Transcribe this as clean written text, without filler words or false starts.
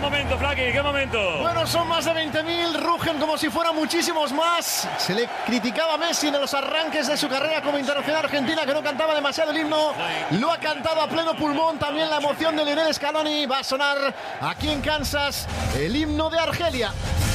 momento, Flaky, qué momento. Bueno, son más de 20.000, rugen como si fueran muchísimos más. Se le criticaba a Messi en los arranques de su carrera como internacional argentina, que no cantaba demasiado el himno. Lo ha cantado a pleno pulmón. También la emoción de Lionel Scaloni. Va a sonar aquí en Kansas el himno de Argelia.